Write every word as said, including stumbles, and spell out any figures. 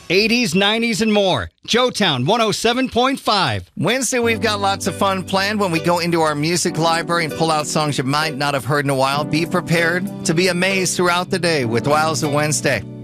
eighties, nineties, and more. Joetown one oh seven point five. Wednesday, we've got lots of fun planned when we go into our music library and pull out songs you might not have heard in a while. Be prepared to be amazed throughout the day with Wowza Wednesday.